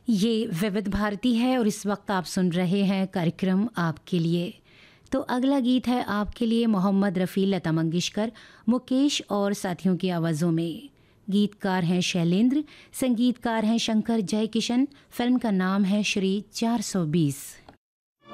ये विविध भारती है और इस वक्त आप सुन रहे हैं कार्यक्रम आपके लिए। तो अगला गीत है आपके लिए मोहम्मद रफ़ी, लता मंगेशकर, मुकेश और साथियों की आवाज़ों में। गीतकार हैं शैलेंद्र, संगीतकार हैं शंकर जयकिशन। फिल्म का नाम है श्री 420।